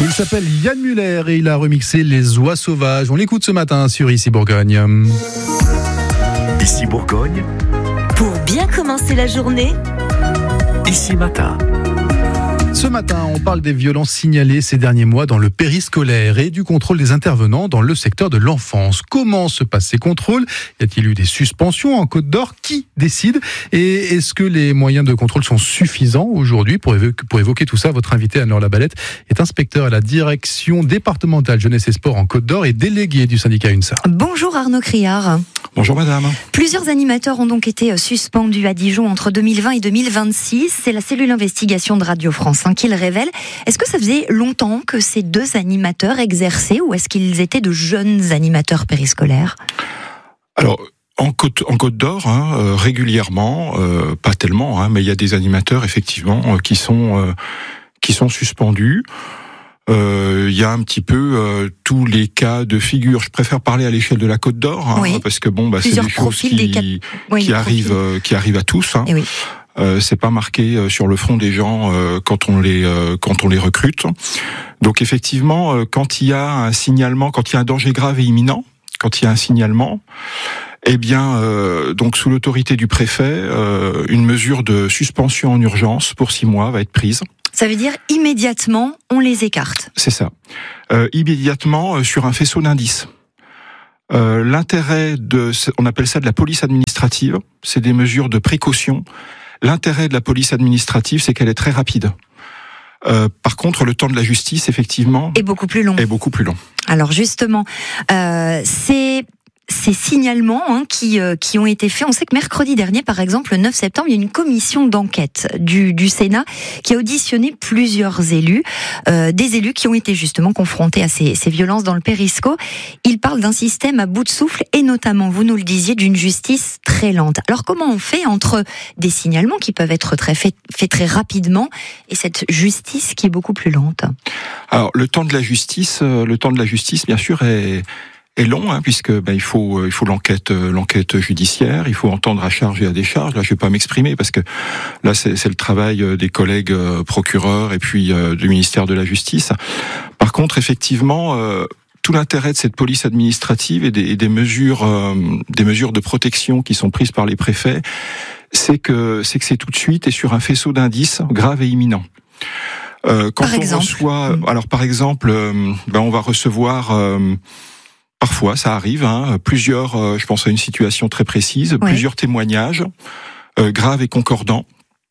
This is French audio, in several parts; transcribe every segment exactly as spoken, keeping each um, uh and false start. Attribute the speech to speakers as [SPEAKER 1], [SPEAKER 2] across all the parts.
[SPEAKER 1] Il s'appelle Yann Muller et il a remixé Les Oies Sauvages. On l'écoute ce matin sur Ici Bourgogne.
[SPEAKER 2] Ici Bourgogne.
[SPEAKER 3] Pour bien commencer la journée.
[SPEAKER 2] Ici Matin.
[SPEAKER 1] Ce matin, on parle des violences signalées ces derniers mois dans le périscolaire et du contrôle des intervenants dans le secteur de l'enfance. Comment se passent ces contrôles ? Y a-t-il eu des suspensions en Côte d'Or ? Qui décide ? Et est-ce que les moyens de contrôle sont suffisants aujourd'hui ? Pour évoquer, pour évoquer tout ça, votre invité Anne-Laure Labalette est inspecteur à la direction départementale jeunesse et sport en Côte d'Or et délégué du syndicat UNSA.
[SPEAKER 4] Bonjour Arnaud Criard.
[SPEAKER 5] Bonjour madame.
[SPEAKER 4] Plusieurs animateurs ont donc été suspendus à Dijon entre deux mille vingt et deux mille vingt-six. C'est la cellule investigation de Radio France hein, qui le révèle. Est-ce que ça faisait longtemps que ces deux animateurs exerçaient ou est-ce qu'ils étaient de jeunes animateurs périscolaires ?
[SPEAKER 5] Alors, en Côte, en Côte d'Or, hein, euh, régulièrement, euh, pas tellement, hein, mais il y a des animateurs effectivement euh, qui sont euh, qui sont suspendus. Il euh, y a un petit peu euh, tous les cas de figure. Je préfère parler à l'échelle de la Côte d'Or, hein,
[SPEAKER 4] oui.
[SPEAKER 5] parce que bon, bah, c'est des choses qui,
[SPEAKER 4] des cas... oui,
[SPEAKER 5] qui arrivent, euh, qui arrivent à tous. Hein.
[SPEAKER 4] Oui.
[SPEAKER 5] Euh, c'est pas marqué euh, sur le front des gens euh, quand on les euh, quand on les recrute. Donc effectivement, euh, quand il y a un signalement, quand il y a un danger grave et imminent, quand il y a un signalement, eh bien, euh, donc sous l'autorité du préfet, euh, une mesure de suspension en urgence pour six mois va être prise.
[SPEAKER 4] Ça veut dire immédiatement, on les écarte.
[SPEAKER 5] C'est ça. Euh, immédiatement euh, sur un faisceau d'indices. Euh, l'intérêt de, on appelle ça de la police administrative, c'est des mesures de précaution. L'intérêt de la police administrative, c'est qu'elle est très rapide. Euh, par contre, le temps de la justice, effectivement,
[SPEAKER 4] est beaucoup plus long.
[SPEAKER 5] Est beaucoup plus long.
[SPEAKER 4] Alors justement, euh, c'est ces signalements hein, qui euh, qui ont été faits. On sait que mercredi dernier, par exemple, le neuf septembre, il y a une commission d'enquête du du Sénat qui a auditionné plusieurs élus, euh, des élus qui ont été justement confrontés à ces, ces violences dans le périsco. Ils parlent d'un système à bout de souffle et notamment, vous nous le disiez, d'une justice très lente. Alors comment on fait entre des signalements qui peuvent être très faits, faits très rapidement et cette justice qui est beaucoup plus lente ?
[SPEAKER 5] Alors le temps de la justice, euh, le temps de la justice, bien sûr, est est long, hein, puisque ben, il faut il faut l'enquête l'enquête judiciaire, il faut entendre à charge et à décharge. Là, je vais pas m'exprimer parce que là c'est c'est le travail des collègues procureurs et puis euh, du ministère de la Justice. Par contre, effectivement, euh, tout l'intérêt de cette police administrative et des, et des mesures euh, des mesures de protection qui sont prises par les préfets, c'est que c'est que c'est tout de suite et sur un faisceau d'indices graves et imminents. Euh, quand
[SPEAKER 4] par
[SPEAKER 5] on
[SPEAKER 4] exemple.
[SPEAKER 5] reçoit, alors par exemple, euh, ben on va recevoir euh, parfois, ça arrive, hein, plusieurs, euh, je pense à une situation très précise,
[SPEAKER 4] oui.
[SPEAKER 5] plusieurs témoignages euh, graves et concordants.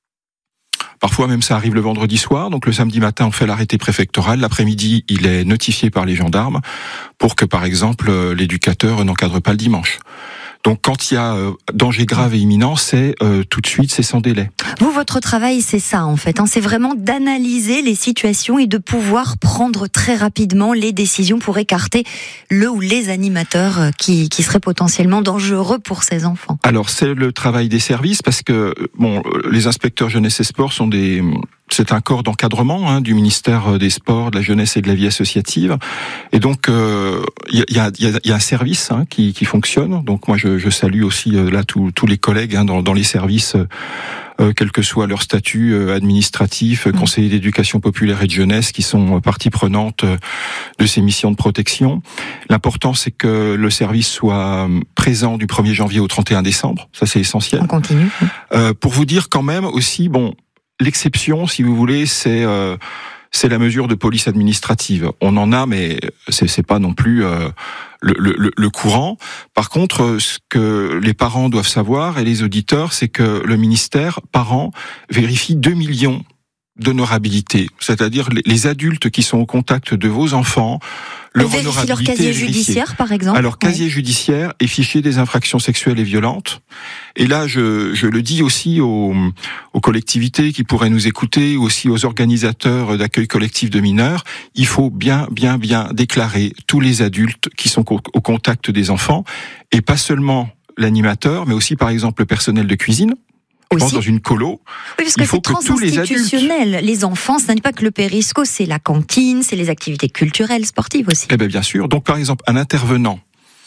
[SPEAKER 5] Parfois même ça arrive le vendredi soir, donc le samedi matin on fait l'arrêté préfectoral, l'après-midi il est notifié par les gendarmes pour que par exemple euh, l'éducateur n'encadre pas le dimanche. Donc quand il y a euh, danger grave et imminent, c'est euh, tout de suite, c'est sans délai.
[SPEAKER 4] Vous, votre travail, c'est ça en fait, hein, c'est vraiment d'analyser les situations et de pouvoir prendre très rapidement les décisions pour écarter le ou les animateurs qui, qui seraient potentiellement dangereux pour ces enfants.
[SPEAKER 5] Alors c'est le travail des services parce que bon, les inspecteurs jeunesse et sport sont des... C'est un corps d'encadrement hein, du ministère des Sports, de la Jeunesse et de la Vie associative. Et donc, il euh, y, a, y, a, y a un service hein, qui, qui fonctionne. Donc, moi, je, je salue aussi euh, là tous tous les collègues hein, dans, dans les services, euh, quel que soit leur statut euh, administratif, mmh. conseillers d'éducation populaire et de jeunesse, qui sont partie prenante euh, de ces missions de protection. L'important, c'est que le service soit présent du premier janvier au trente et un décembre. Ça, c'est essentiel.
[SPEAKER 4] On continue.
[SPEAKER 5] Euh, pour vous dire quand même aussi, bon. L'exception, si vous voulez, c'est euh, c'est la mesure de police administrative. On en a, mais c'est c'est pas non plus euh, le, le le courant. Par contre, ce que les parents doivent savoir et les auditeurs, c'est que le ministère par an vérifie deux millions d'honorabilité, c'est-à-dire les adultes qui sont au contact de vos enfants, leur honorabilité
[SPEAKER 4] leur casier judiciaire, par exemple.
[SPEAKER 5] Alors casier
[SPEAKER 4] oui.
[SPEAKER 5] judiciaire et fichier des infractions sexuelles et violentes. Et là, je, je le dis aussi aux, aux collectivités qui pourraient nous écouter, aussi aux organisateurs d'accueil collectif de mineurs, il faut bien, bien, bien déclarer tous les adultes qui sont au, au contact des enfants, et pas seulement l'animateur, mais aussi par exemple le personnel de cuisine. Je pense dans une colo.
[SPEAKER 4] Oui, parce que c'est transinstitutionnel. Les, les enfants, ce n'est pas que le périsco, c'est la cantine, c'est les activités culturelles, sportives aussi.
[SPEAKER 5] Eh bien, bien sûr. Donc, par exemple, un intervenant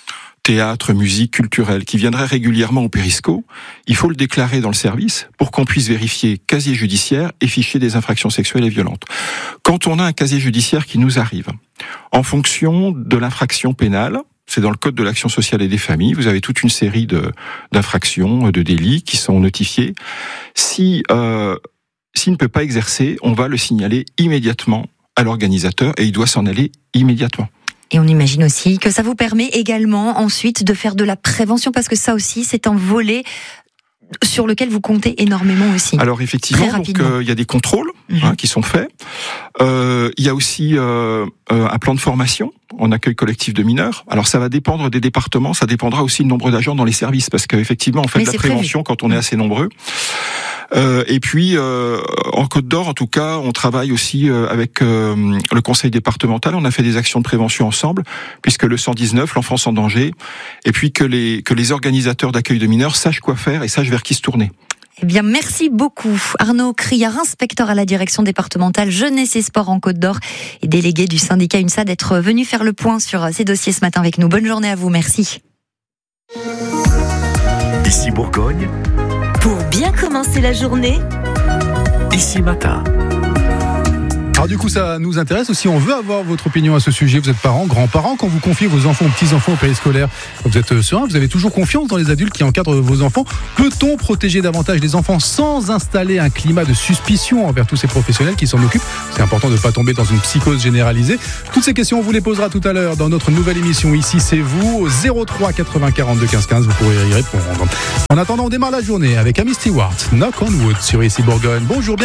[SPEAKER 5] théâtre, musique, culturel, qui viendrait régulièrement au Périsco, il faut le déclarer dans le service pour qu'on puisse vérifier casier judiciaire et fichier des infractions sexuelles et violentes. Quand on a un casier judiciaire qui nous arrive, en fonction de l'infraction pénale, c'est dans le code de l'action sociale et des familles, vous avez toute une série de, d'infractions, de délits qui sont notifiés. Si, euh, s'il ne peut pas exercer, on va le signaler immédiatement à l'organisateur et il doit s'en aller immédiatement.
[SPEAKER 4] Et on imagine aussi que ça vous permet également ensuite de faire de la prévention, parce que ça aussi, c'est un volet sur lequel vous comptez énormément aussi.
[SPEAKER 5] Alors effectivement, donc il euh, y a des contrôles mmh. hein, qui sont faits. Il euh, y a aussi euh, euh, un plan de formation en accueil collectif de mineurs. Alors ça va dépendre des départements, ça dépendra aussi du nombre d'agents dans les services, parce qu'effectivement on fait Mais de la prévention prévu. Quand on est assez nombreux. Euh, et puis euh, en Côte d'Or, en tout cas, on travaille aussi euh, avec euh, le conseil départemental. On a fait des actions de prévention ensemble, puisque le cent dix-neuf, l'enfance en danger, et puis que les que les organisateurs d'accueil de mineurs sachent quoi faire et sachent vers qui se tourner.
[SPEAKER 4] Eh bien, merci beaucoup. Arnaud Criard, inspecteur à la direction départementale Jeunesse et Sport en Côte d'Or et délégué du syndicat UNSA, d'être venu faire le point sur ces dossiers ce matin avec nous. Bonne journée à vous, merci.
[SPEAKER 2] Ici Bourgogne.
[SPEAKER 3] Pour bien commencer la journée,
[SPEAKER 2] Ici Matin.
[SPEAKER 1] Alors du coup, ça nous intéresse aussi, on veut avoir votre opinion à ce sujet. Vous êtes parents, grands-parents, quand vous confiez vos enfants ou petits-enfants au périscolaire, vous êtes serein, vous avez toujours confiance dans les adultes qui encadrent vos enfants. Peut-on protéger davantage les enfants sans installer un climat de suspicion envers tous ces professionnels qui s'en occupent ? C'est important de ne pas tomber dans une psychose généralisée. Toutes ces questions, on vous les posera tout à l'heure dans notre nouvelle émission Ici c'est vous, au zéro trois quatre-vingts quarante-deux quinze quinze, vous pourrez y répondre. En attendant, on démarre la journée avec Amy Stewart, Knock on Wood sur Ici Bourgogne. Bonjour, bien